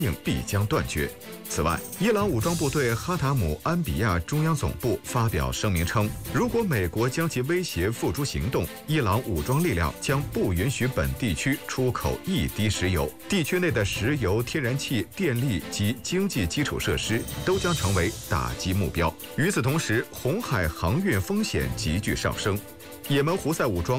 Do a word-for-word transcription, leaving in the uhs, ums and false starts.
应必将断绝。此外，伊朗武装部队哈塔姆安比亚中央总部发表声明称，如果美国将其威胁付诸行动，伊朗武装力量将不允许本地区出口一滴石油，地区内的石油、天然气、电力及经济基础设施都将成为打击目标。与此同时，红海航运风险急剧上升。也门胡塞武装